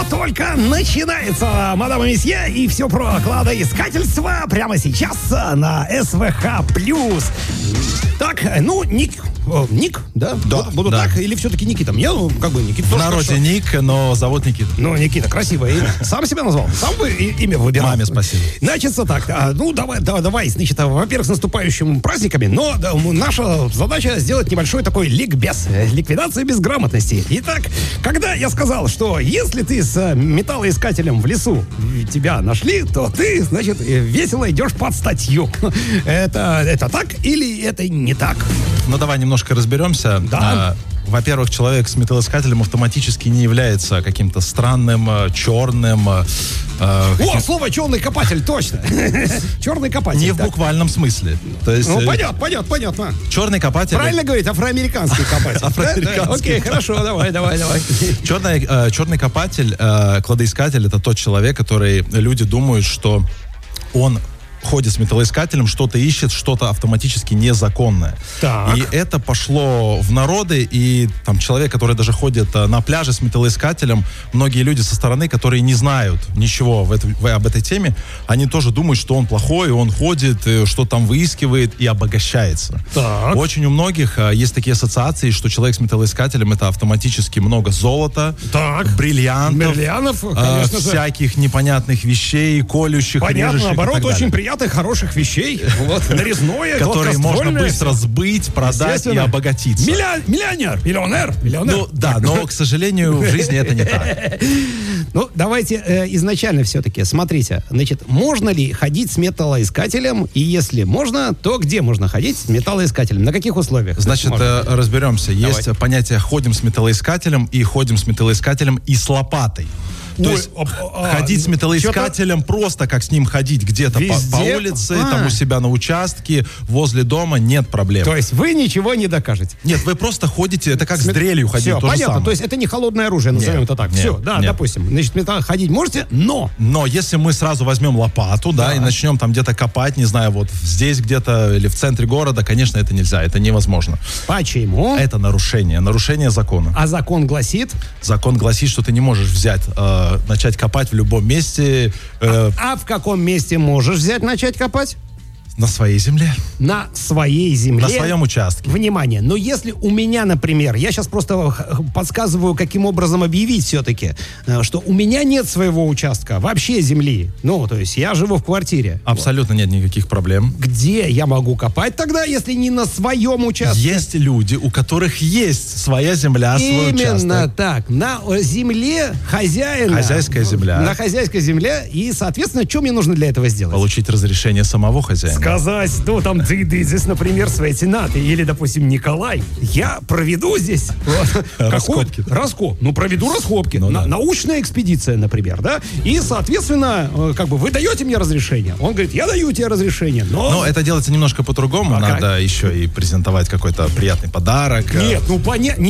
только начинается, мадам и месье, и все про кладоискательство прямо сейчас на СВХ+. Так, ну, Ник, да? Да. Буду да. так, или все-таки Никита? Мне, Никита В тоже народе хорошо. Ник, но зовут Никита. Ну, Никита, красивое имя. Сам себя назвал? Сам бы имя выбирал? Маме спасибо. Значит, так, давай, значит, во-первых, с наступающими праздниками, но наша задача сделать небольшой такой ликбез, ликвидация безграмотности. Итак, когда я сказал, что если ты с металлоискателем в лесу тебя нашли, то ты, значит, весело идешь под статью. Это так или это не так? Ну, давай немножко разберемся. Да. Во-первых, человек с металлоискателем автоматически не является каким-то странным, черным. Слово «черный копатель», точно. Черный копатель. Не в буквальном смысле. То есть, Понятно. Черный копатель... Правильно говорить, афроамериканский копатель. Афроамериканский. Окей, хорошо, давай. Черный копатель, кладоискатель — это тот человек, который люди думают, что он ходит с металлоискателем, что-то ищет, что-то автоматически незаконное. Так. И это пошло в народы, и там человек, который даже ходит на пляже с металлоискателем, многие люди со стороны, которые не знают ничего об этой теме, они тоже думают, что он плохой, он ходит, что там выискивает и обогащается. Так. Очень у многих есть такие ассоциации, что человек с металлоискателем — это автоматически много золота, бриллиантов, конечно же. всяких непонятных вещей, колющих, Понятно, режущих и наоборот, так далее. очень приятных, хороших вещей. Вот, нарезное, Которые можно гладкоствольное. быстро сбыть, продать и Естественно. обогатиться. Миллионер. Ну да, но, к сожалению, в жизни это не так. Ну, давайте изначально все-таки, смотрите, значит, можно ли ходить с металлоискателем, и если можно, то где можно ходить с металлоискателем, на каких условиях? Значит, можно? разберемся. Есть Давай. понятие «ходим с металлоискателем» и «ходим с металлоискателем и с лопатой». То есть ходить с металлоискателем просто как с ним ходить где-то по улице, там у себя на участке, возле дома, нет проблем. То есть вы ничего не докажете? Нет, вы просто ходите, это как с дрелью ходить, Все, то же понятно, самое. то есть это не холодное оружие, назовем это так. нет, Все, да, нет. допустим. Значит, ходить можете, но... Но если мы сразу возьмем лопату, да, и начнем там где-то копать, не знаю, вот здесь где-то или в центре города, конечно, это нельзя, это невозможно. Почему? Это нарушение закона. А закон гласит? Закон гласит, что ты не можешь взять, начать копать в любом месте. А в каком месте можешь начать копать? На своей земле. На своей земле. На своем участке. Внимание, но если у меня, например, я сейчас просто подсказываю, каким образом объявить все-таки, что у меня нет своего участка, вообще земли. Ну, то есть я живу в квартире. Абсолютно нет никаких проблем. Где я могу копать тогда, если не на своем участке? Есть люди, у которых есть своя земля, свой участок. Именно так. На земле хозяина. Хозяйская земля. На хозяйской земле. И, соответственно, что мне нужно для этого сделать? Получить разрешение самого хозяина. Сказать, ну, там, ты здесь, например, Светинат, или, допустим, Николай, я проведу здесь Раскопки. Ну, проведу раскопки. Научная экспедиция, например, да? И, соответственно, вы даете мне разрешение? Он говорит, я даю тебе разрешение, но это делается немножко по-другому. Надо еще и презентовать какой-то приятный подарок. Нет, ну, понятно.